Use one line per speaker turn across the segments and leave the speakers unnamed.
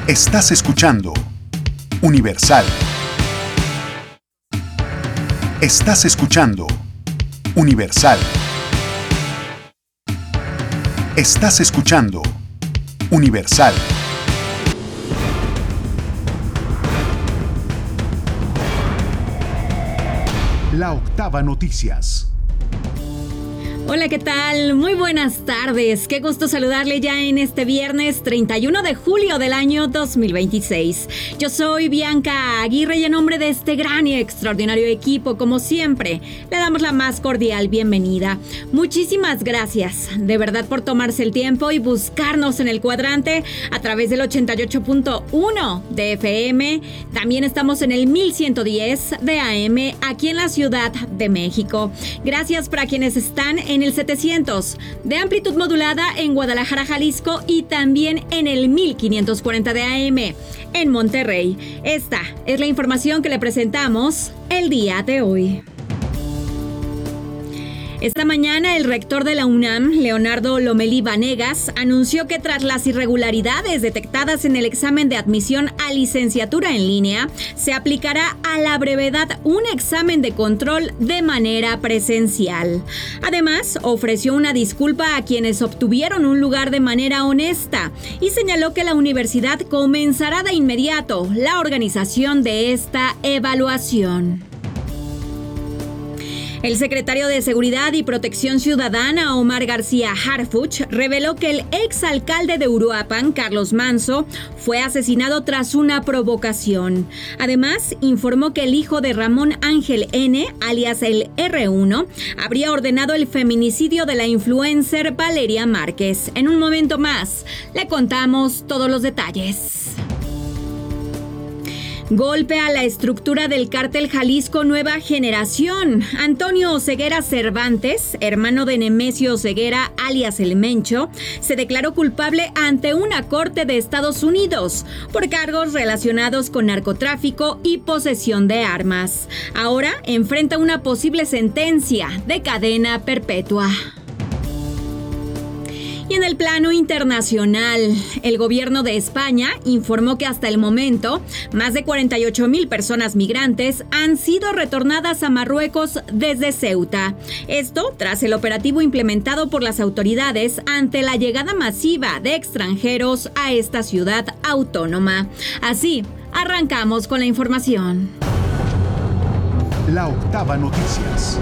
Estás escuchando Universal. Estás escuchando Universal. Estás escuchando Universal. La Octava Noticias.
Hola, ¿qué tal? Muy buenas tardes. Qué gusto saludarle ya en este viernes 31 de julio del año 2026. Yo soy Bianca Aguirre y en nombre de este gran y extraordinario equipo, como siempre, le damos la más cordial bienvenida. Muchísimas gracias, de verdad, por tomarse el tiempo y buscarnos en el cuadrante a través del 88.1 de FM. También estamos en el 1110 de AM aquí en la Ciudad de México. Gracias para quienes están en el 700 de amplitud modulada en Guadalajara, Jalisco, y también en el 1540 de AM en Monterrey. Esta es la información que le presentamos el día de hoy. Esta mañana, el rector de la UNAM, Leonardo Lomelí Vanegas, anunció que tras las irregularidades detectadas en el examen de admisión a licenciatura en línea, se aplicará a la brevedad un examen de control de manera presencial. Además, ofreció una disculpa a quienes obtuvieron un lugar de manera honesta y señaló que la universidad comenzará de inmediato la organización de esta evaluación. El secretario de Seguridad y Protección Ciudadana, Omar García Harfuch, reveló que el exalcalde de Uruapan, Carlos Manso, fue asesinado tras una provocación. Además, informó que el hijo de Ramón Ángel N., alias el R1, habría ordenado el feminicidio de la influencer Valeria Márquez. En un momento más, le contamos todos los detalles. Golpe a la estructura del cártel Jalisco Nueva Generación. Antonio Oseguera Cervantes, hermano de Nemesio Oseguera, alias El Mencho, se declaró culpable ante una corte de Estados Unidos por cargos relacionados con narcotráfico y posesión de armas. Ahora enfrenta una posible sentencia de cadena perpetua. Y en el plano internacional, el gobierno de España informó que hasta el momento, más de 48,000 personas migrantes han sido retornadas a Marruecos desde Ceuta. Esto tras el operativo implementado por las autoridades ante la llegada masiva de extranjeros a esta ciudad autónoma. Así, arrancamos con la información.
La Octava Noticias.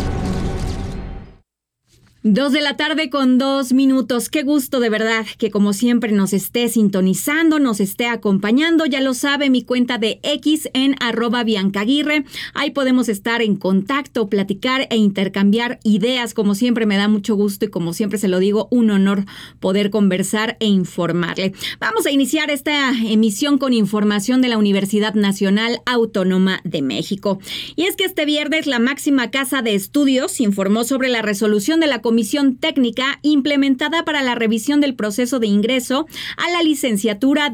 2 de la tarde con 2 minutos. Qué gusto de verdad que como siempre nos esté sintonizando, nos esté acompañando. Ya lo sabe, mi cuenta de X en @BiancaAguirre. Ahí podemos estar en contacto, platicar e intercambiar ideas. Como siempre me da mucho gusto y como siempre se lo digo, un honor poder conversar e informarle. Vamos a iniciar esta emisión con información de la Universidad Nacional Autónoma de México. Y es que este viernes la máxima casa de estudios informó sobre la resolución de la Comisión Técnica implementada para la revisión del proceso de ingreso a la licenciatura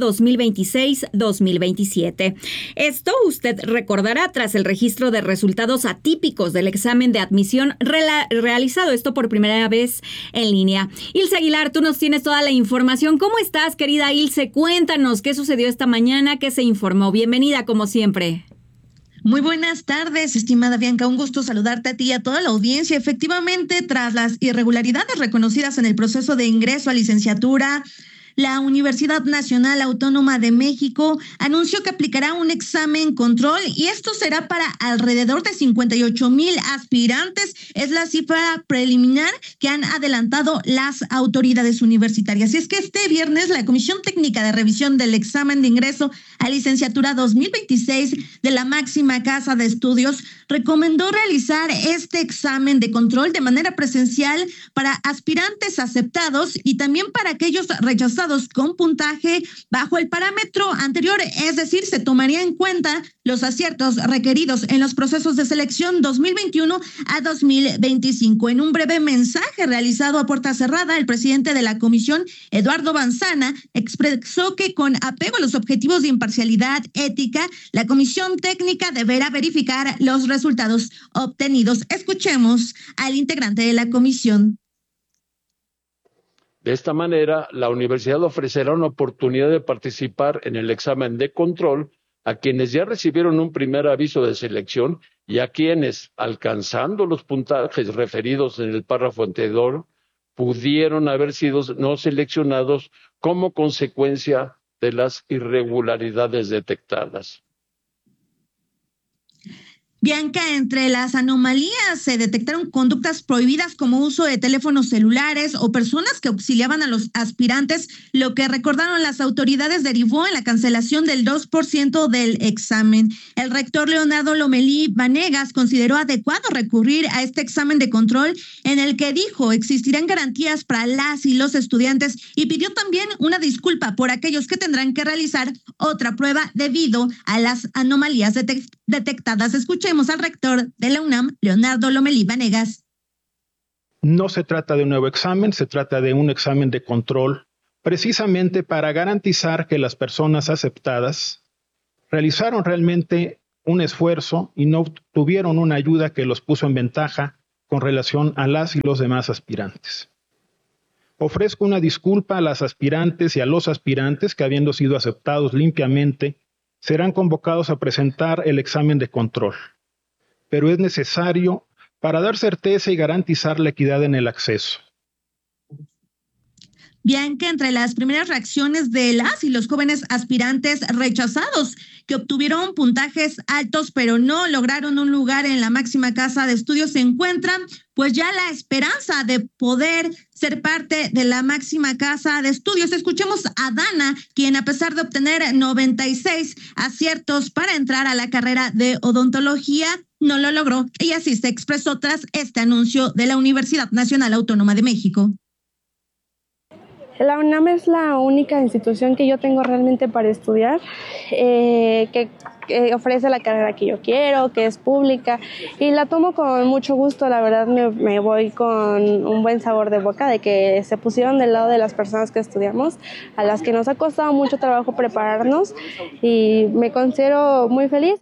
2026-2027. Esto usted recordará tras el registro de resultados atípicos del examen de admisión realizado esto por primera vez en línea. Ilse Aguilar, tú nos tienes toda la información. ¿Cómo estás, querida Ilse? Cuéntanos qué sucedió esta mañana, qué se informó. Bienvenida, como siempre.
Muy buenas tardes, estimada Bianca. Un gusto saludarte a ti y a toda la audiencia. Efectivamente, tras las irregularidades reconocidas en el proceso de ingreso a licenciatura, la Universidad Nacional Autónoma de México anunció que aplicará un examen control y esto será para alrededor de 58,000 aspirantes. Es la cifra preliminar que han adelantado las autoridades universitarias. Y es que este viernes la Comisión Técnica de Revisión del Examen de Ingreso a Licenciatura 2026 de la máxima casa de estudios recomendó realizar este examen de control de manera presencial para aspirantes aceptados y también para aquellos rechazados con puntaje bajo el parámetro anterior, es decir, se tomaría en cuenta los aciertos requeridos en los procesos de selección 2021 a 2025. En un breve mensaje realizado a puerta cerrada, el presidente de la comisión, Eduardo Banzana, expresó que con apego a los objetivos de imparcialidad ética, la comisión técnica deberá verificar los resultados obtenidos. Escuchemos al integrante de la comisión.
De esta manera, la universidad ofrecerá una oportunidad de participar en el examen de control a quienes ya recibieron un primer aviso de selección y a quienes, alcanzando los puntajes referidos en el párrafo anterior, pudieron haber sido no seleccionados como consecuencia de las irregularidades detectadas.
Bianca, entre las anomalías se detectaron conductas prohibidas como uso de teléfonos celulares o personas que auxiliaban a los aspirantes. Lo que recordaron las autoridades derivó en la cancelación del 2% del examen. El rector Leonardo Lomelí Vanegas consideró adecuado recurrir a este examen de control en el que dijo existirán garantías para las y los estudiantes y pidió también una disculpa por aquellos que tendrán que realizar otra prueba debido a las anomalías detectadas. Escuchemos al rector de la UNAM, Leonardo Lomelí Vanegas.
No se trata de un nuevo examen, se trata de un examen de control, precisamente para garantizar que las personas aceptadas realizaron realmente un esfuerzo y no tuvieron una ayuda que los puso en ventaja con relación a las y los demás aspirantes. Ofrezco una disculpa a las aspirantes y a los aspirantes que, habiendo sido aceptados limpiamente, serán convocados a presentar el examen de control, pero es necesario para dar certeza y garantizar la equidad en el acceso.
Bianca, entre las primeras reacciones de las y los jóvenes aspirantes rechazados que obtuvieron puntajes altos pero no lograron un lugar en la máxima casa de estudios, se encuentran pues ya la esperanza de poder ser parte de la máxima casa de estudios. Escuchemos a Dana, quien a pesar de obtener 96 aciertos para entrar a la carrera de odontología, no lo logró y así se expresó tras este anuncio de la Universidad Nacional Autónoma de México.
La UNAM es la única institución que yo tengo realmente para estudiar, que ofrece la carrera que yo quiero, que es pública, y la tomo con mucho gusto. La verdad me voy con un buen sabor de boca de que se pusieron del lado de las personas que estudiamos, a las que nos ha costado mucho trabajo prepararnos, y me considero muy feliz.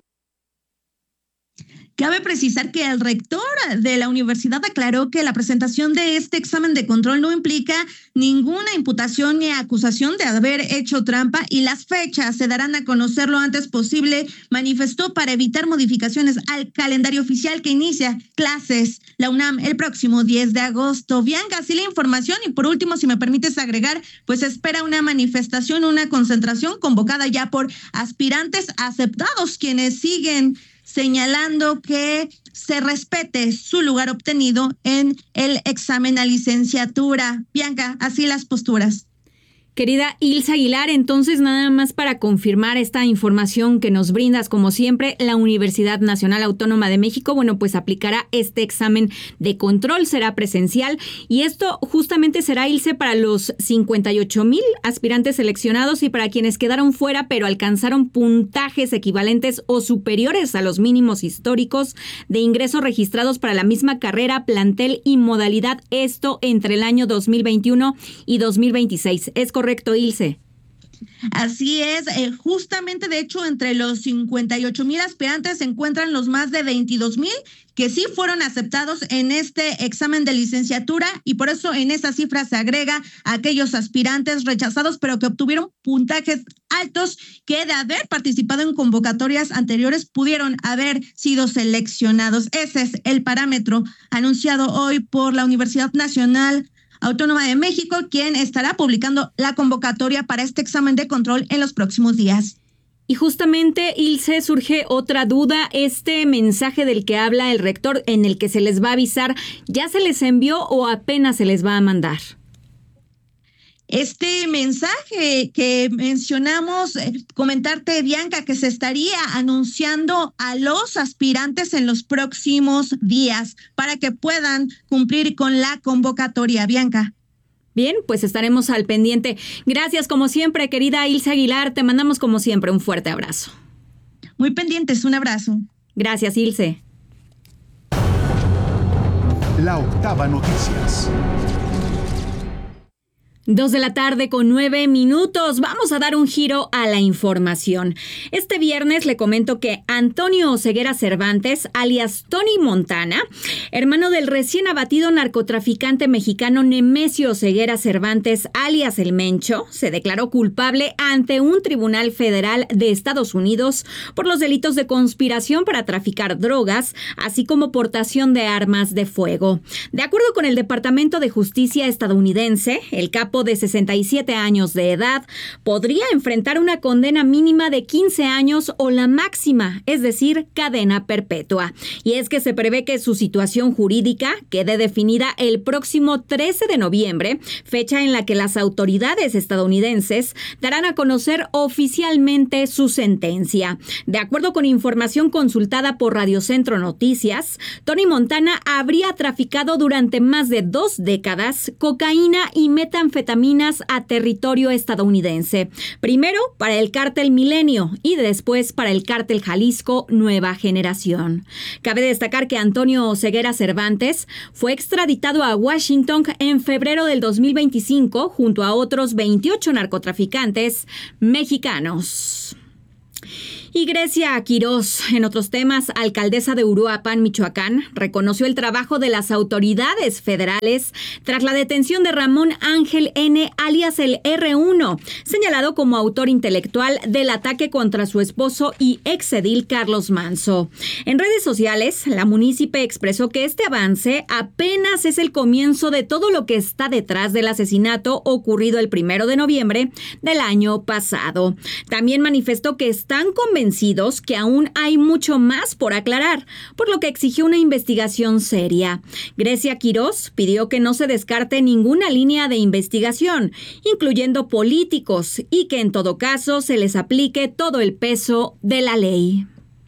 Cabe precisar que el rector de la universidad aclaró que la presentación de este examen de control no implica ninguna imputación ni acusación de haber hecho trampa y las fechas se darán a conocer lo antes posible, manifestó, para evitar modificaciones al calendario oficial que inicia clases la UNAM el próximo 10 de agosto. Bianca, así la información, y por último, si me permites agregar, pues espera una manifestación, una concentración convocada ya por aspirantes aceptados, quienes siguen señalando que se respete su lugar obtenido en el examen a licenciatura. Bianca, así las posturas.
Querida Ilse Aguilar, entonces nada más para confirmar esta información que nos brindas, como siempre, la Universidad Nacional Autónoma de México, bueno, pues aplicará este examen de control, será presencial, y esto justamente será, Ilse, para los 58,000 aspirantes seleccionados y para quienes quedaron fuera pero alcanzaron puntajes equivalentes o superiores a los mínimos históricos de ingreso registrados para la misma carrera, plantel y modalidad, esto entre el año 2021 y 2026. ¿Es correcto, Ilse?
Así es, justamente de hecho entre los 58,000 aspirantes se encuentran los más de 22,000 que sí fueron aceptados en este examen de licenciatura, y por eso en esa cifra se agrega a aquellos aspirantes rechazados pero que obtuvieron puntajes altos que, de haber participado en convocatorias anteriores, pudieron haber sido seleccionados. Ese es el parámetro anunciado hoy por la Universidad Nacional Autónoma de México, quien estará publicando la convocatoria para este examen de control en los próximos días.
Y justamente, Ilse, surge otra duda. Este mensaje del que habla el rector, en el que se les va a avisar, ¿ya se les envió o apenas se les va a mandar?
Este mensaje que mencionamos, comentarte, Bianca, que se estaría anunciando a los aspirantes en los próximos días para que puedan cumplir con la convocatoria, Bianca.
Bien, pues estaremos al pendiente. Gracias, como siempre, querida Ilse Aguilar. Te mandamos, como siempre, un fuerte abrazo.
Muy pendientes, un abrazo.
Gracias, Ilse.
La Octava Noticias.
2:09 p.m. Vamos a dar un giro a la información. Este viernes le comento que Antonio Oseguera Cervantes, alias Tony Montana, hermano del recién abatido narcotraficante mexicano Nemesio Oseguera Cervantes, alias El Mencho, se declaró culpable ante un tribunal federal de Estados Unidos por los delitos de conspiración para traficar drogas, así como portación de armas de fuego. De acuerdo con el Departamento de Justicia estadounidense, el capo de 67 años de edad podría enfrentar una condena mínima de 15 años o la máxima, es decir, cadena perpetua. Y es que se prevé que su situación jurídica quede definida el próximo 13 de noviembre, fecha en la que las autoridades estadounidenses darán a conocer oficialmente su sentencia. De acuerdo con información consultada por Radio Centro Noticias, Tony Montana habría traficado durante más de 2 décadas cocaína y metanfetaminas a territorio estadounidense. Primero para el cártel Milenio y después para el cártel Jalisco Nueva Generación. Cabe destacar que Antonio Oseguera Cervantes fue extraditado a Washington en febrero del 2025 junto a otros 28 narcotraficantes mexicanos. Y Grecia Quirós, en otros temas, alcaldesa de Uruapan, Michoacán, reconoció el trabajo de las autoridades federales tras la detención de Ramón Ángel N., alias el R1, señalado como autor intelectual del ataque contra su esposo y exedil Carlos Manso. En redes sociales, la munícipe expresó que este avance apenas es el comienzo de todo lo que está detrás del asesinato ocurrido el 1 de noviembre del año pasado. También manifestó que están convencidos que aún hay mucho más por aclarar, por lo que exigió una investigación seria. Grecia Quirós pidió que no se descarte ninguna línea de investigación, incluyendo políticos, y que en todo caso se les aplique todo el peso de la ley.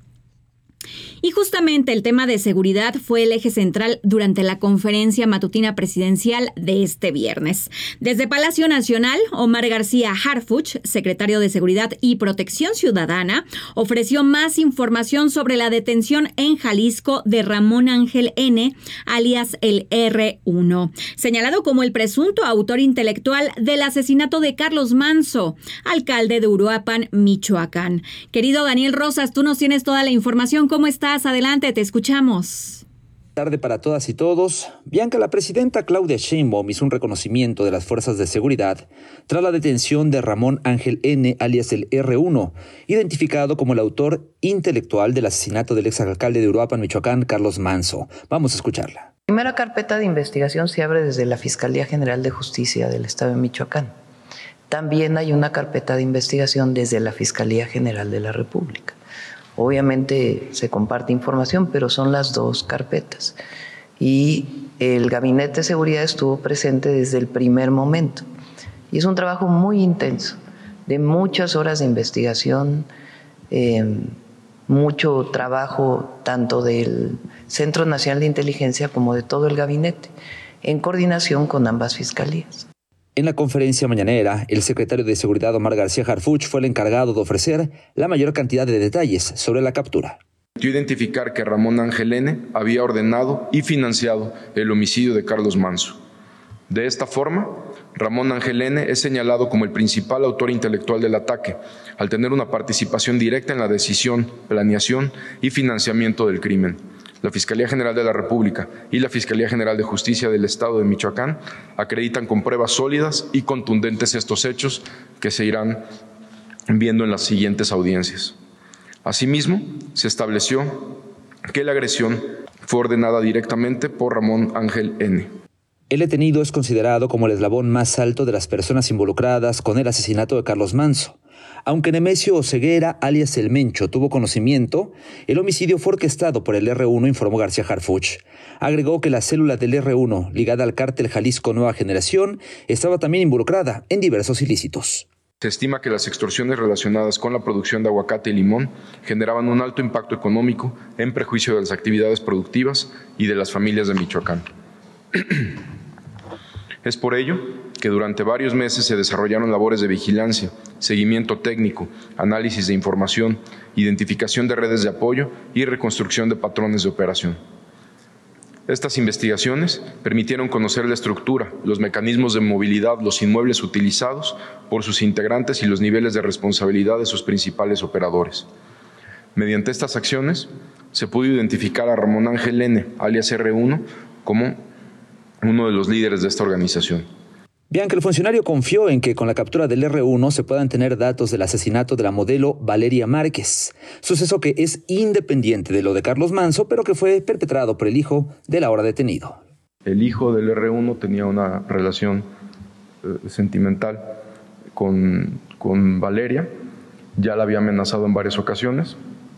Y justamente el tema de seguridad fue el eje central durante la conferencia matutina presidencial de este viernes. Desde Palacio Nacional, Omar García Harfuch, secretario de Seguridad y Protección Ciudadana, ofreció más información sobre la detención en Jalisco de Ramón Ángel N., alias el R1, señalado como el presunto autor intelectual del asesinato de Carlos Manso, alcalde de Uruapan, Michoacán. Querido Daniel Rosas, tú nos tienes toda la información. ¿Cómo estás? Adelante, te escuchamos.
Tarde para todas y todos. Bianca, la presidenta Claudia Sheinbaum hizo un reconocimiento de las fuerzas de seguridad tras la detención de Ramón Ángel N., alias el R1, identificado como el autor intelectual del asesinato del exalcalde de Uruapan, Michoacán, Carlos Manso. Vamos a escucharla.
La primera carpeta de investigación se abre desde la Fiscalía General de Justicia del Estado de Michoacán. También hay una carpeta de investigación desde la Fiscalía General de la República. Obviamente se comparte información, pero son las dos carpetas. Y el Gabinete de Seguridad estuvo presente desde el primer momento. Y es un trabajo muy intenso, de muchas horas de investigación, mucho trabajo tanto del Centro Nacional de Inteligencia como de todo el gabinete, en coordinación con ambas fiscalías.
En la conferencia mañanera, el secretario de Seguridad Omar García Harfuch fue el encargado de ofrecer la mayor cantidad de detalles sobre la captura.
Identificar que Ramón Ángel N. había ordenado y financiado el homicidio de Carlos Manso. De esta forma, Ramón Ángel N. es señalado como el principal autor intelectual del ataque, al tener una participación directa en la decisión, planeación y financiamiento del crimen. La Fiscalía General de la República y la Fiscalía General de Justicia del Estado de Michoacán acreditan con pruebas sólidas y contundentes estos hechos que se irán viendo en las siguientes audiencias. Asimismo, se estableció que la agresión fue ordenada directamente por Ramón Ángel N.
El detenido es considerado como el eslabón más alto de las personas involucradas con el asesinato de Carlos Manso. Aunque Nemesio Oseguera, alias El Mencho, tuvo conocimiento, el homicidio fue orquestado por el R1, informó García Harfuch. Agregó que la célula del R1, ligada al cártel Jalisco Nueva Generación, estaba también involucrada en diversos ilícitos.
Se estima que las extorsiones relacionadas con la producción de aguacate y limón generaban un alto impacto económico en perjuicio de las actividades productivas y de las familias de Michoacán. Es por ello que durante varios meses se desarrollaron labores de vigilancia, seguimiento técnico, análisis de información, identificación de redes de apoyo y reconstrucción de patrones de operación. Estas investigaciones permitieron conocer la estructura, los mecanismos de movilidad, los inmuebles utilizados por sus integrantes y los niveles de responsabilidad de sus principales operadores. Mediante estas acciones se pudo identificar a Ramón Ángel N., alias R1, como uno de los líderes de esta organización.
Bianca, el funcionario confió en que con la captura del R1 se puedan tener datos del asesinato de la modelo Valeria Márquez, suceso que es independiente de lo de Carlos Manso, pero que fue perpetrado por el hijo del ahora detenido.
El hijo del R1 tenía una relación sentimental con Valeria, ya la había amenazado en varias ocasiones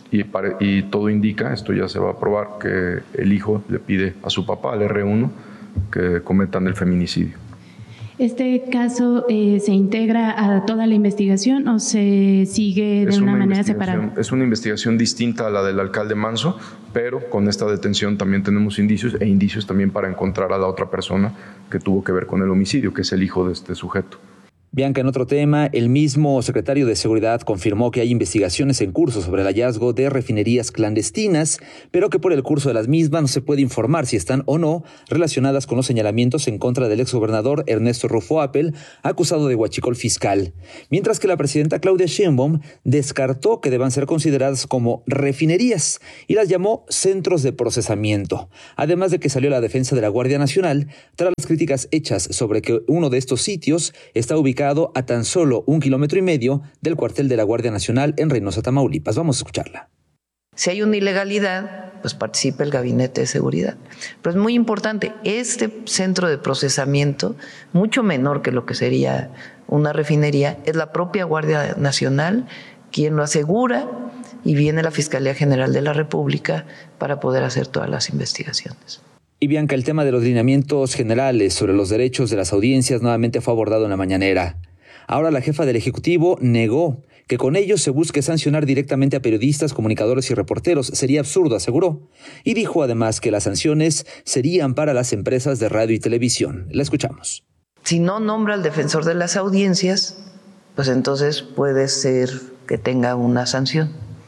y todo indica, esto ya se va a probar, que el hijo le pide a su papá, al R1, que cometan el feminicidio.
¿Este caso se integra a toda la investigación o se sigue de una manera separada?
Es una investigación distinta a la del alcalde Manso, pero con esta detención también tenemos indicios también para encontrar a la otra persona que tuvo que ver con el homicidio, que es el hijo de este sujeto.
Bianca, en otro tema, el mismo secretario de Seguridad confirmó que hay investigaciones en curso sobre el hallazgo de refinerías clandestinas, pero que por el curso de las mismas no se puede informar si están o no relacionadas con los señalamientos en contra del exgobernador Ernesto Rufo Appel, acusado de huachicol fiscal. Mientras que la presidenta Claudia Sheinbaum descartó que deban ser consideradas como refinerías y las llamó centros de procesamiento. Además de que salió la defensa de la Guardia Nacional tras las críticas hechas sobre que uno de estos sitios está ubicado a tan solo 1,5 kilómetros del cuartel de la Guardia Nacional en Reynosa, Tamaulipas. Vamos a escucharla.
Si hay una ilegalidad, pues participa el Gabinete de Seguridad. Pero es muy importante, este centro de procesamiento, mucho menor que lo que sería una refinería, es la propia Guardia Nacional quien lo asegura y viene la Fiscalía General de la República para poder hacer todas las investigaciones.
Y Bianca, el tema de los lineamientos generales sobre los derechos de las audiencias nuevamente fue abordado en la mañanera. Ahora la jefa del Ejecutivo negó que con ellos se busque sancionar directamente a periodistas, comunicadores y reporteros. Sería absurdo, aseguró. Y dijo además que las sanciones serían para las empresas de radio y televisión. La escuchamos.
Si no nombra al defensor de las audiencias, pues entonces puede ser que tenga una sanción.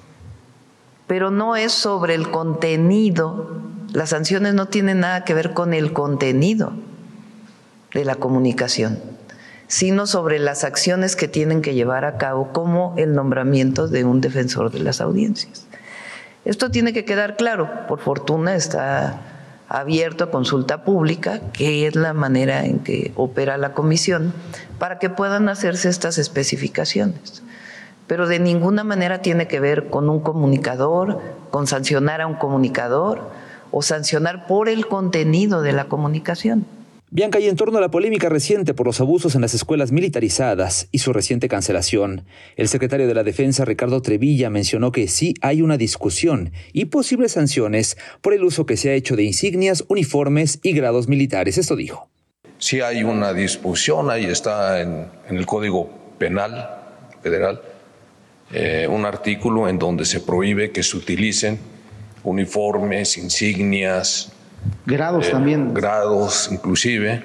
Pero no es sobre el contenido. Las sanciones no tienen nada que ver con el contenido de la comunicación, sino sobre las acciones que tienen que llevar a cabo, como el nombramiento de un defensor de las audiencias. Esto tiene que quedar claro. Por fortuna está abierto a consulta pública, que es la manera en que opera la comisión, para que puedan hacerse estas especificaciones. Pero de ninguna manera tiene que ver con un comunicador, con sancionar a un comunicador o sancionar por el contenido de la comunicación.
Bianca, y en torno a la polémica reciente por los abusos en las escuelas militarizadas y su reciente cancelación, el secretario de la Defensa, Ricardo Trevilla, mencionó que sí hay una discusión y posibles sanciones por el uso que se ha hecho de insignias, uniformes y grados militares. Esto dijo.
Sí hay una discusión, ahí está en el Código Penal Federal, un artículo en donde se prohíbe que se utilicen uniformes, insignias,
grados también.
Grados inclusive,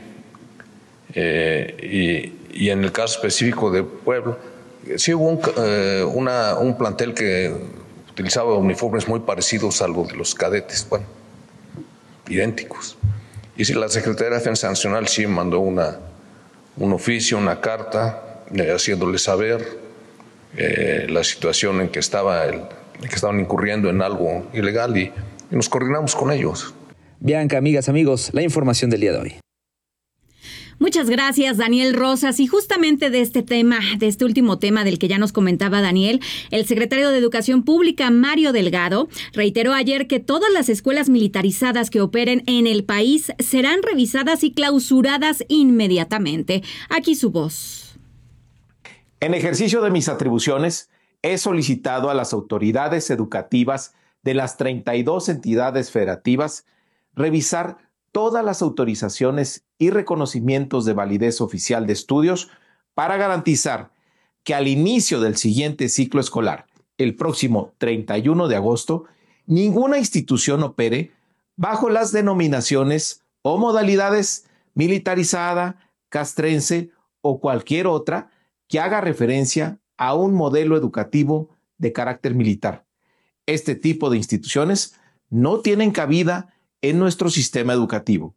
y en el caso específico de Puebla, sí hubo un plantel que utilizaba uniformes muy parecidos a los de los cadetes, bueno, idénticos. Y si la Secretaría de Defensa Nacional sí mandó un oficio, una carta, haciéndole saber la situación en que estaban incurriendo en algo ilegal y nos coordinamos con ellos.
Bianca, amigas, amigos, la información del día de hoy.
Muchas gracias, Daniel Rosas. Y justamente de este tema, de este último tema del que ya nos comentaba Daniel, el secretario de Educación Pública, Mario Delgado, reiteró ayer que todas las escuelas militarizadas que operen en el país serán revisadas y clausuradas inmediatamente. Aquí su voz.
En ejercicio de mis atribuciones, he solicitado a las autoridades educativas de las 32 entidades federativas revisar todas las autorizaciones y reconocimientos de validez oficial de estudios para garantizar que al inicio del siguiente ciclo escolar, el próximo 31 de agosto, ninguna institución opere bajo las denominaciones o modalidades militarizada, castrense o cualquier otra que haga referencia a un modelo educativo de carácter militar. Este tipo de instituciones no tienen cabida en nuestro sistema educativo.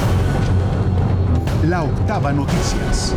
La octava noticias.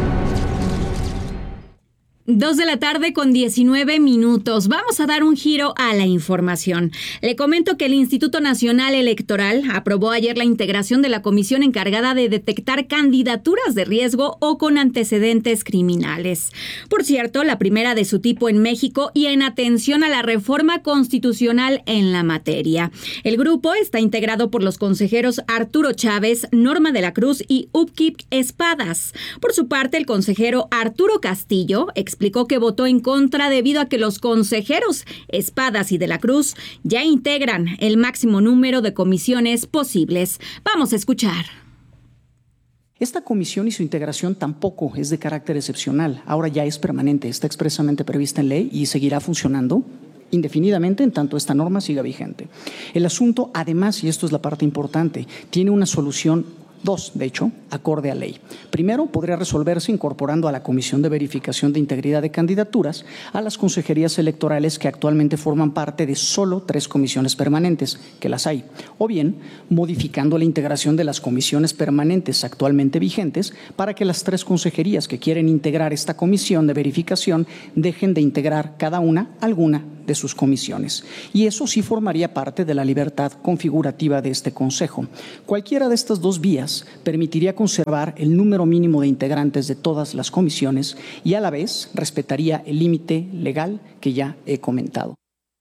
2 de la tarde con 19 minutos. Vamos a dar un giro a la información. Le comento que el Instituto Nacional Electoral aprobó ayer la integración de la comisión encargada de detectar candidaturas de riesgo o con antecedentes criminales. Por cierto, la primera de su tipo en México y en atención a la reforma constitucional en la materia. El grupo está integrado por los consejeros Arturo Chávez, Norma de la Cruz y Upkik Espadas. Por su parte, el consejero Arturo Castillo explicó que votó en contra debido a que los consejeros Espadas y de la Cruz ya integran el máximo número de comisiones posibles. Vamos a escuchar.
Esta comisión y su integración tampoco es de carácter excepcional. Ahora ya es permanente, está expresamente prevista en ley y seguirá funcionando indefinidamente en tanto esta norma siga vigente. El asunto, además, y esto es la parte importante, tiene una solución. Dos, de hecho, acorde a ley. Primero, podría resolverse incorporando a la Comisión de Verificación de Integridad de Candidaturas a las consejerías electorales que actualmente forman parte de solo 3 comisiones permanentes, que las hay, o bien modificando la integración de las comisiones permanentes actualmente vigentes para que las 3 consejerías que quieren integrar esta comisión de verificación dejen de integrar cada una alguna de sus comisiones. Y eso sí formaría parte de la libertad configurativa de este Consejo. Cualquiera de estas 2 vías permitiría conservar el número mínimo de integrantes de todas las comisiones y a la vez respetaría el límite legal que ya he comentado.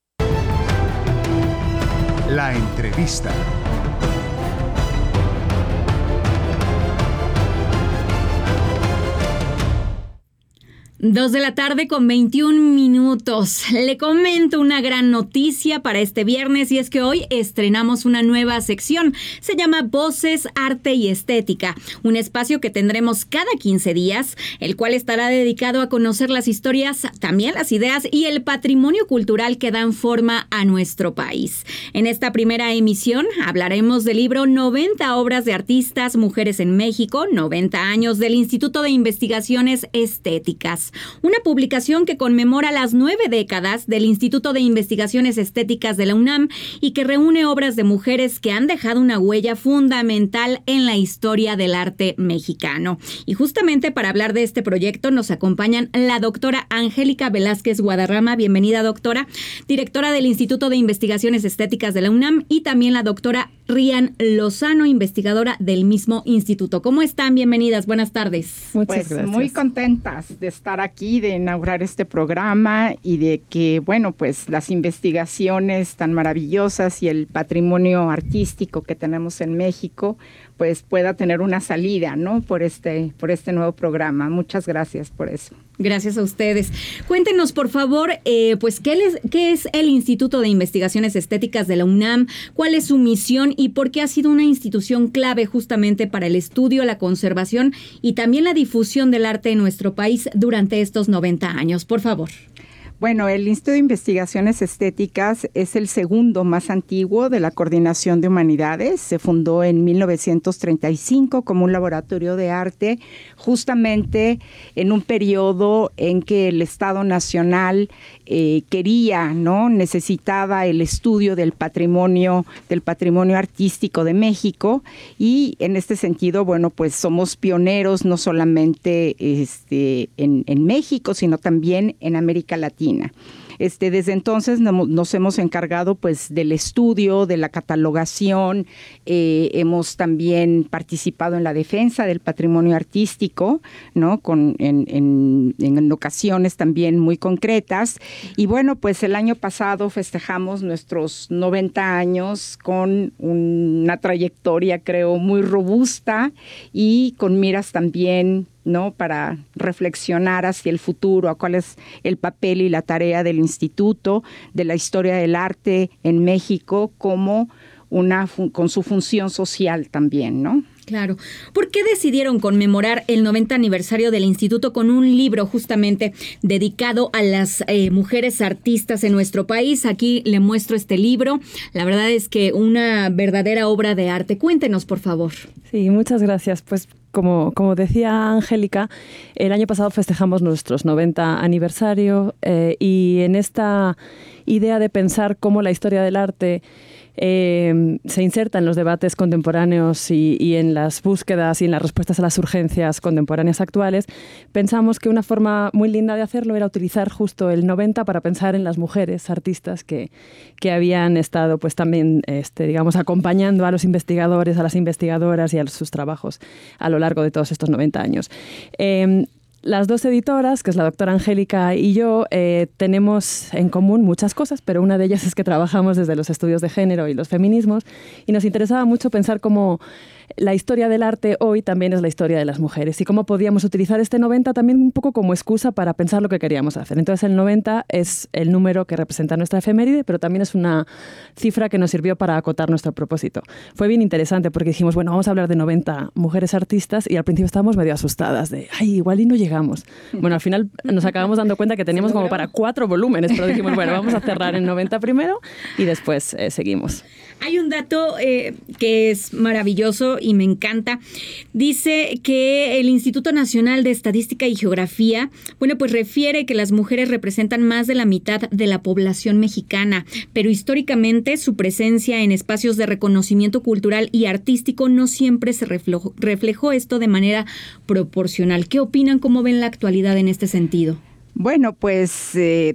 La entrevista.
2 de la tarde con 21 minutos. Le comento una gran noticia para este viernes y es que hoy estrenamos una nueva sección. Se llama Voces, Arte y Estética, un espacio que tendremos cada 15 días, el cual estará dedicado a conocer las historias, también las ideas y el patrimonio cultural que dan forma a nuestro país. En esta primera emisión hablaremos del libro 90 obras de artistas, mujeres en México, 90 años del Instituto de Investigaciones Estéticas. Una publicación que conmemora las 9 décadas del Instituto de Investigaciones Estéticas de la UNAM y que reúne obras de mujeres que han dejado una huella fundamental en la historia del arte mexicano. Y justamente para hablar de este proyecto nos acompañan la doctora Angélica Velázquez Guadarrama, bienvenida doctora, directora del Instituto de Investigaciones Estéticas de la UNAM, y también la doctora Rian Lozano, investigadora del mismo instituto. ¿Cómo están? Bienvenidas, buenas tardes.
Muchas gracias. Muy contentas de estar aquí, de inaugurar este programa y de que, bueno, pues las investigaciones tan maravillosas y el patrimonio artístico que tenemos en México, pues pueda tener una salida, ¿no? Por este nuevo programa. Muchas gracias por eso.
Gracias a ustedes. Cuéntenos, por favor, pues, ¿qué es el Instituto de Investigaciones Estéticas de la UNAM? ¿Cuál es su misión y por qué ha sido una institución clave justamente para el estudio, la conservación y también la difusión del arte en nuestro país durante estos 90 años? Por favor.
Bueno, el Instituto de Investigaciones Estéticas es el segundo más antiguo de la Coordinación de Humanidades. Se fundó en 1935 como un laboratorio de arte, justamente en un periodo en que el Estado Nacional quería, ¿no? Necesitaba el estudio del patrimonio artístico de México, y en este sentido, bueno, pues somos pioneros no solamente en México, sino también en América Latina. Desde entonces nos hemos encargado pues del estudio, de la catalogación, hemos también participado en la defensa del patrimonio artístico, ¿no? En ocasiones también muy concretas. Y bueno, pues el año pasado festejamos nuestros 90 años con una trayectoria, creo, muy robusta y con miras también, ¿no? Para reflexionar hacia el futuro, a cuál es el papel y la tarea del Instituto, de la historia del arte en México, como con su función social también, ¿no?
Claro. ¿Por qué decidieron conmemorar el 90 aniversario del Instituto con un libro justamente dedicado a las mujeres artistas en nuestro país? Aquí le muestro este libro. La verdad es que una verdadera obra de arte. Cuéntenos, por favor.
Sí, muchas gracias. Pues como decía Angélica, el año pasado festejamos nuestros 90 aniversario y en esta idea de pensar cómo la historia del arte se inserta en los debates contemporáneos y en las búsquedas y en las respuestas a las urgencias contemporáneas actuales, pensamos que una forma muy linda de hacerlo era utilizar justo el 90 para pensar en las mujeres artistas que habían estado pues también digamos, acompañando a los investigadores, a las investigadoras y a sus trabajos a lo largo de todos estos 90 años. Las dos editoras, que es la doctora Angélica y yo, tenemos en común muchas cosas, pero una de ellas es que trabajamos desde los estudios de género y los feminismos, y nos interesaba mucho pensar cómo la historia del arte hoy también es la historia de las mujeres y cómo podíamos utilizar este 90 también un poco como excusa para pensar lo que queríamos hacer. Entonces el 90 es el número que representa nuestra efeméride, pero también es una cifra que nos sirvió para acotar nuestro propósito. Fue bien interesante porque dijimos, bueno, vamos a hablar de 90 mujeres artistas, y al principio estábamos medio asustadas de, ay, igual y no llegamos. Bueno, al final nos acabamos dando cuenta que teníamos como para 4 volúmenes, pero dijimos, bueno, vamos a cerrar en 90 primero y después seguimos.
Hay un dato que es maravilloso y me encanta. Dice que el Instituto Nacional de Estadística y Geografía, bueno, pues refiere que las mujeres representan más de la mitad de la población mexicana, pero históricamente su presencia en espacios de reconocimiento cultural y artístico no siempre se reflejó esto de manera proporcional. ¿Qué opinan? ¿Cómo ven la actualidad en este sentido?
Bueno, pues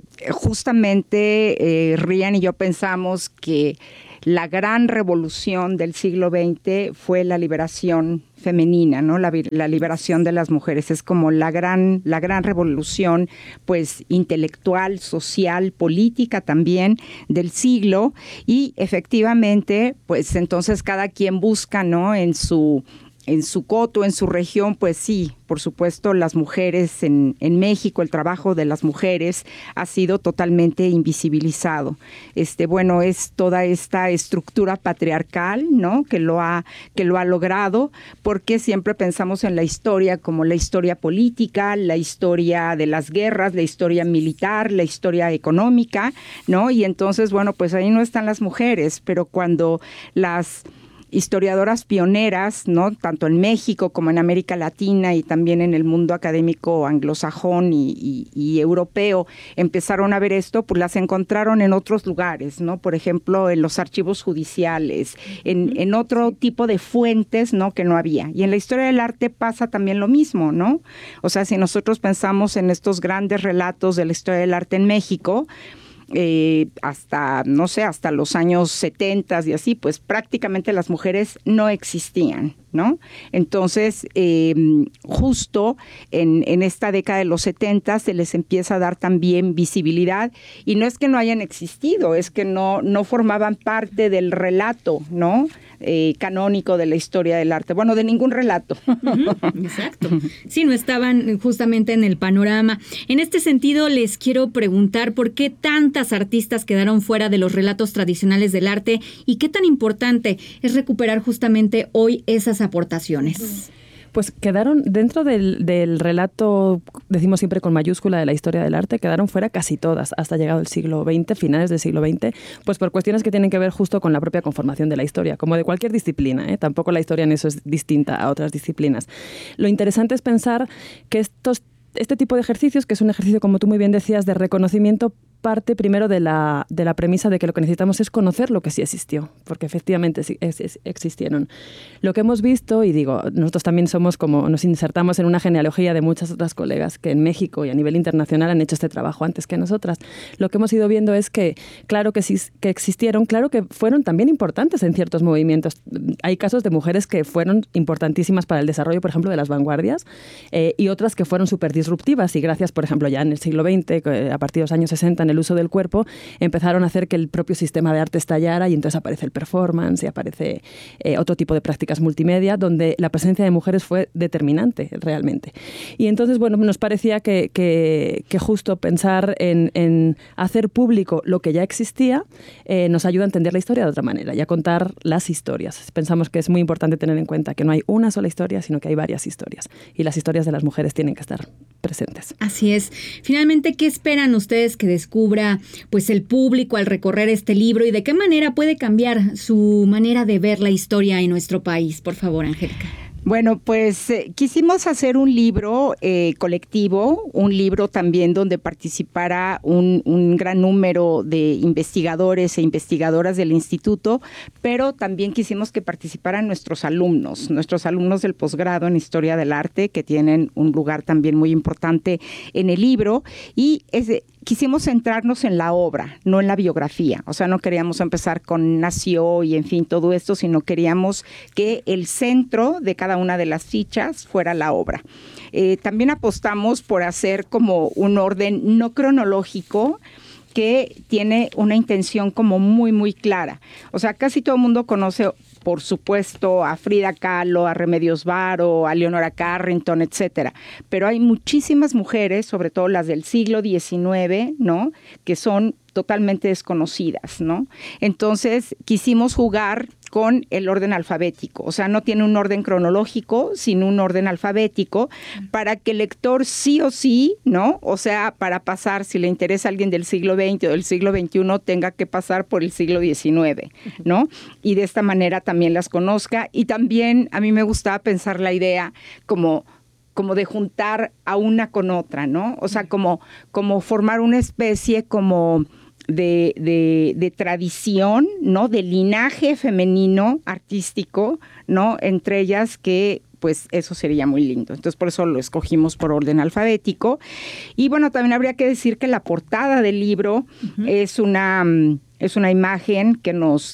justamente Rian y yo pensamos que la gran revolución del siglo XX fue la liberación femenina, ¿no? La liberación de las mujeres. Es como la gran revolución, pues, intelectual, social, política también del siglo. Y efectivamente, pues, entonces cada quien busca, ¿no? En su coto, en su región, pues sí, por supuesto, las mujeres en México, el trabajo de las mujeres ha sido totalmente invisibilizado. Bueno, es toda esta estructura patriarcal, ¿no? que lo ha logrado, porque siempre pensamos en la historia como la historia política, la historia de las guerras, la historia militar, la historia económica, ¿no? Y entonces, bueno, pues ahí no están las mujeres, pero cuando las historiadoras pioneras, ¿no? Tanto en México como en América Latina y también en el mundo académico anglosajón y europeo, empezaron a ver esto, pues las encontraron en otros lugares, ¿no? Por ejemplo, en los archivos judiciales, en otro tipo de fuentes, ¿no? Que no había. Y en la historia del arte pasa también lo mismo, ¿no? O sea, si nosotros pensamos en estos grandes relatos de la historia del arte en México, hasta los años 70 y así, pues prácticamente las mujeres no existían, ¿no? Entonces, justo en esta década de los 70 se les empieza a dar también visibilidad, y no es que no hayan existido, es que no formaban parte del relato, ¿no? Canónico de la historia del arte. Bueno, de ningún relato.
Exacto. Sí, no estaban justamente en el panorama. En este sentido, les quiero preguntar por qué tantas artistas quedaron fuera de los relatos tradicionales del arte y qué tan importante es recuperar justamente hoy esas aportaciones.
Pues quedaron dentro del relato, decimos siempre con mayúscula, de la historia del arte, quedaron fuera casi todas hasta llegado el siglo XX, finales del siglo XX, pues por cuestiones que tienen que ver justo con la propia conformación de la historia, como de cualquier disciplina, ¿eh? Tampoco la historia en eso es distinta a otras disciplinas. Lo interesante es pensar que este tipo de ejercicios, que es un ejercicio, como tú muy bien decías, de reconocimiento, parte primero de la premisa de que lo que necesitamos es conocer lo que sí existió, porque efectivamente existieron. Lo que hemos visto, y digo, nosotros también somos como, nos insertamos en una genealogía de muchas otras colegas que en México y a nivel internacional han hecho este trabajo antes que nosotras. Lo que hemos ido viendo es que, claro que sí, que existieron, claro que fueron también importantes en ciertos movimientos. Hay casos de mujeres que fueron importantísimas para el desarrollo, por ejemplo, de las vanguardias, y otras que fueron súper disruptivas, y gracias, por ejemplo, ya en el siglo XX, a partir de los años 60, el uso del cuerpo, empezaron a hacer que el propio sistema de arte estallara, y entonces aparece el performance y aparece otro tipo de prácticas multimedia donde la presencia de mujeres fue determinante realmente. Y entonces, bueno, nos parecía que justo pensar en hacer público lo que ya existía nos ayuda a entender la historia de otra manera y a contar las historias. Pensamos que es muy importante tener en cuenta que no hay una sola historia, sino que hay varias historias, y las historias de las mujeres tienen que estar presentes.
Así es. Finalmente, ¿qué esperan ustedes que descubra pues el público al recorrer este libro, y de qué manera puede cambiar su manera de ver la historia en nuestro país? Por favor, Angélica.
Bueno, pues quisimos hacer un libro colectivo, un libro también donde participara un gran número de investigadores e investigadoras del instituto, pero también quisimos que participaran nuestros alumnos del posgrado en Historia del Arte, que tienen un lugar también muy importante en el libro, y quisimos centrarnos en la obra, no en la biografía. O sea, no queríamos empezar con nació y en fin todo esto, sino queríamos que el centro de cada una de las fichas fuera la obra. También apostamos por hacer como un orden no cronológico, que tiene una intención como muy, muy clara. O sea, casi todo el mundo conoce, por supuesto, a Frida Kahlo, a Remedios Varo, a Leonora Carrington, etcétera. Pero hay muchísimas mujeres, sobre todo las del siglo XIX, ¿no?, que son totalmente desconocidas, ¿no? Entonces, quisimos jugar con el orden alfabético, o sea, no tiene un orden cronológico, sino un orden alfabético, para que el lector sí o sí, ¿no? O sea, para pasar, si le interesa a alguien del siglo XX o del siglo XXI, tenga que pasar por el siglo XIX, ¿no? Y de esta manera también las conozca. Y también a mí me gustaba pensar la idea como de juntar a una con otra, ¿no? O sea, como formar una especie como de tradición, ¿no?, de linaje femenino artístico, ¿no?, entre ellas, que pues eso sería muy lindo. Entonces, por eso lo escogimos por orden alfabético. Y bueno, también habría que decir que la portada del libro es una imagen que nos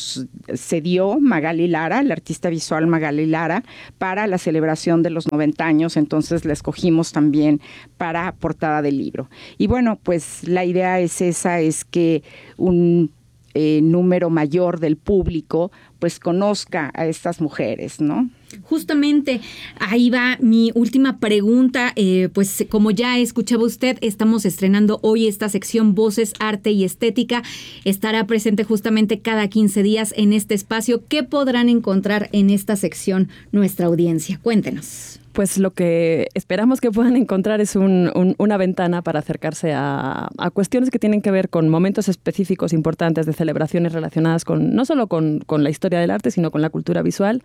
cedió Magali Lara, la artista visual Magali Lara, para la celebración de los 90 años. Entonces la escogimos también para portada del libro. Y bueno, pues la idea es esa, es que un número mayor del público pues conozca a estas mujeres, ¿no?
Justamente, ahí va mi última pregunta. Pues como ya escuchaba usted, estamos estrenando hoy esta sección Voces, Arte y Estética. Estará presente justamente cada 15 días en este espacio. ¿Qué podrán encontrar en esta sección nuestra audiencia? Cuéntenos.
Pues lo que esperamos que puedan encontrar es una ventana para acercarse a cuestiones que tienen que ver con momentos específicos importantes de celebraciones relacionadas con no solo con la historia del arte, sino con la cultura visual.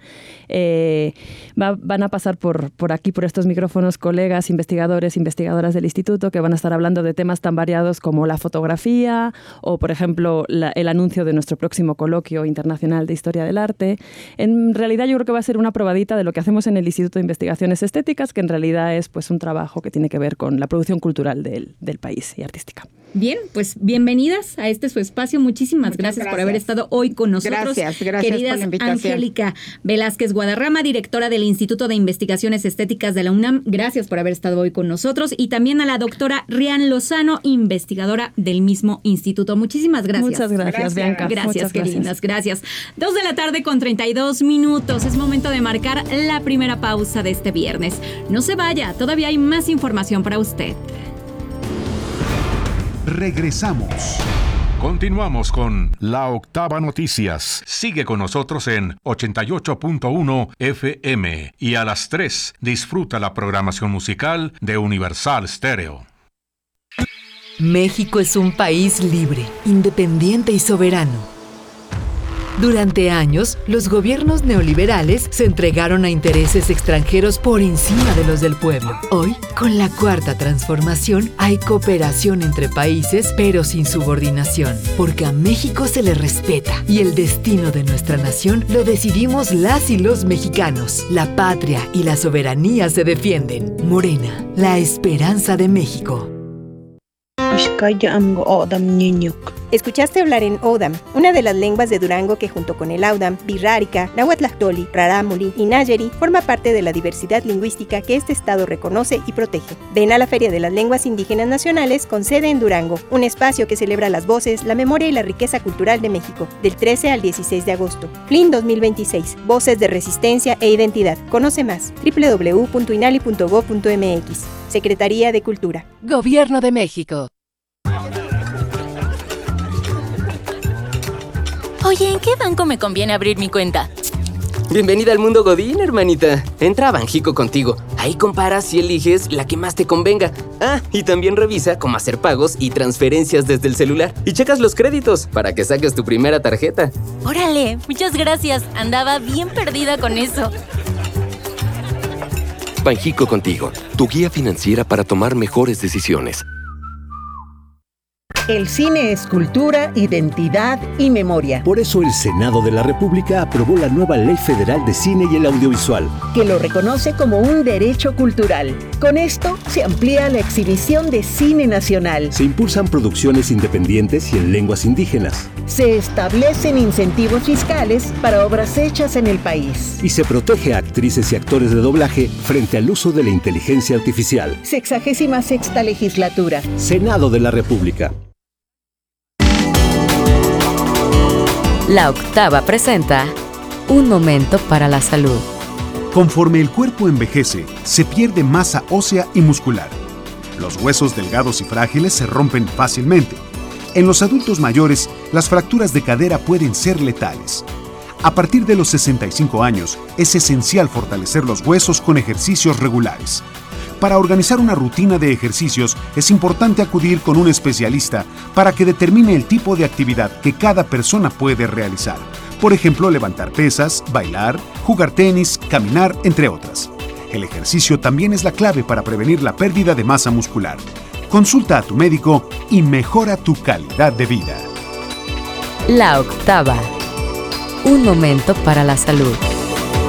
Van a pasar por aquí, por estos micrófonos, colegas, investigadores, investigadoras del instituto, que van a estar hablando de temas tan variados como la fotografía o, por ejemplo, el anuncio de nuestro próximo coloquio internacional de historia del arte. En realidad yo creo que va a ser una probadita de lo que hacemos en el Instituto de Investigaciones Estéticas, que en realidad es pues un trabajo que tiene que ver con la producción cultural del país y artística.
Bien, pues bienvenidas a este su espacio. Muchísimas gracias por haber estado hoy con nosotros.
Gracias
queridas,
por la invitación.
Angélica Velázquez Guadarrama, directora del Instituto de Investigaciones Estéticas de la UNAM. Gracias por haber estado hoy con nosotros. Y también a la doctora Rian Lozano, investigadora del mismo instituto. Muchísimas gracias.
Muchas gracias, Bianca.
Gracias, qué lindas. Gracias. 2:32 p.m. Es momento de marcar la primera pausa de este viernes. No se vaya, todavía hay más información para usted.
Regresamos.
Continuamos con La Octava Noticias. Sigue con nosotros en 88.1 FM y a las 3 disfruta la programación musical de Universal Stereo.
México es un país libre, independiente y soberano. Durante años, los gobiernos neoliberales se entregaron a intereses extranjeros por encima de los del pueblo. Hoy, con la Cuarta Transformación, hay cooperación entre países, pero sin subordinación, porque a México se le respeta y el destino de nuestra nación lo decidimos las y los mexicanos. La patria y la soberanía se defienden. Morena, la esperanza de México.
Escuchaste hablar en Odam, una de las lenguas de Durango que junto con el Audam, Birrárica, Nahuatlactoli, Rarámuri y Nayeri forma parte de la diversidad lingüística que este estado reconoce y protege. Ven a la Feria de las Lenguas Indígenas Nacionales con sede en Durango, un espacio que celebra las voces, la memoria y la riqueza cultural de México, del 13 al 16 de agosto. FLIN 2026, Voces de Resistencia e Identidad. Conoce más, www.inali.gov.mx. Secretaría de Cultura.
Gobierno de México.
Oye, ¿en qué banco me conviene abrir mi cuenta?
Bienvenida al mundo Godín, hermanita. Entra a Banjico contigo. Ahí comparas y eliges la que más te convenga. Ah, y también revisa cómo hacer pagos y transferencias desde el celular. Y checas los créditos para que saques tu primera tarjeta.
Órale, muchas gracias. Andaba bien perdida con eso.
Banjico Contigo, tu guía financiera para tomar mejores decisiones.
El cine es cultura, identidad y memoria.
Por eso el Senado de la República aprobó la nueva Ley Federal de Cine y el Audiovisual,
que lo reconoce como un derecho cultural. Con esto se amplía la exhibición de cine nacional.
Se impulsan producciones independientes y en lenguas indígenas.
Se establecen incentivos fiscales para obras hechas en el país.
Y se protege a actrices y actores de doblaje frente al uso de la inteligencia artificial.
66ª Legislatura.
Senado de la República.
La Octava presenta Un momento para la salud.
Conforme el cuerpo envejece, se pierde masa ósea y muscular. Los huesos delgados y frágiles se rompen fácilmente. En los adultos mayores, las fracturas de cadera pueden ser letales. A partir de los 65 años, es esencial fortalecer los huesos con ejercicios regulares. Para organizar una rutina de ejercicios, es importante acudir con un especialista para que determine el tipo de actividad que cada persona puede realizar. Por ejemplo, levantar pesas, bailar, jugar tenis, caminar, entre otras. El ejercicio también es la clave para prevenir la pérdida de masa muscular. Consulta a tu médico y mejora tu calidad de vida.
La Octava. Un momento para la salud.